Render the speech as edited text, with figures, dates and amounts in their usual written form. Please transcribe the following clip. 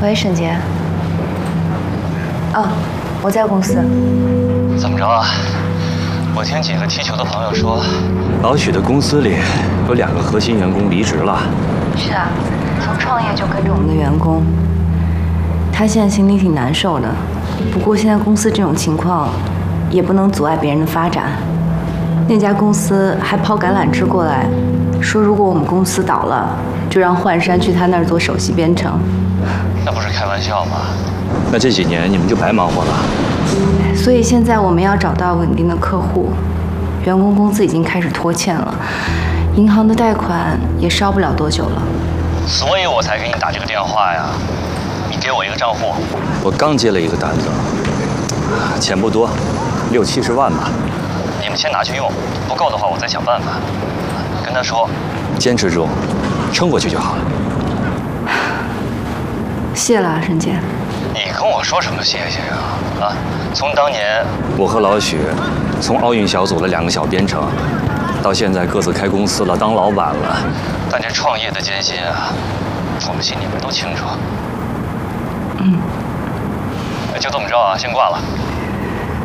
喂，沈杰。哦，我在公司。 怎么着啊？我听几个踢球的朋友说，老许的公司里有2个核心员工离职了。 是啊，从创业就跟着我们的员工。他现在心里挺难受的，不过现在公司这种情况，也不能阻碍别人的发展。那家公司还抛橄榄枝过来，说如果我们公司倒了，就让焕山去他那儿做首席编程。 那不是开玩笑吗？那这几年你们就白忙活了。 所以现在我们要找到稳定的客户，员工工资已经开始拖欠了，银行的贷款也烧不了多久了。 所以我才给你打这个电话呀。你给我一个账户。我刚接了一个单子，钱不多，60、70万吧。你们先拿去用，不够的话我再想办法。跟他说，坚持住，撑过去就好了。 谢了，沈杰。 你跟我说什么谢谢呀？啊，从当年我和老许从奥运小组的2个小编程，到现在各自开公司了，当老板了，但这创业的艰辛啊，我们心里边都清楚。 嗯。 就这么着啊，先挂了。